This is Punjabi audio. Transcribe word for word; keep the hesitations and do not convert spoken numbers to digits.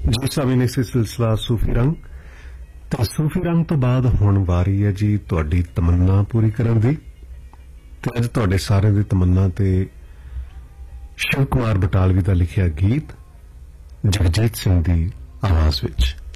ਜੀ ਸਮੇਂ ਨੇ ਸੀ ਸਿਲਸਿਲਾ ਸੂਫੀ ਰੰਗ ਤੇ ਸੂਫੀ ਰੰਗ ਤੋਂ ਬਾਅਦ ਹੁਣ ਵਾਰੀ ਹੈ ਜੀ ਤੁਹਾਡੀ ਤਮੰਨਾ ਪੂਰੀ ਕਰਨ ਦੀ ਤੇ ਅੱਜ ਤੁਹਾਡੇ ਸਾਰਿਆਂ ਦੀ ਤਮੰਨਾ ਤੇ ਸ਼ਿਵ ਕੁਮਾਰ ਬਟਾਲਵੀ ਦਾ ਲਿਖਿਆ ਗੀਤ ਜਗਜੀਤ ਸਿੰਘ ਦੀ ਆਵਾਜ਼ ਵਿੱਚ।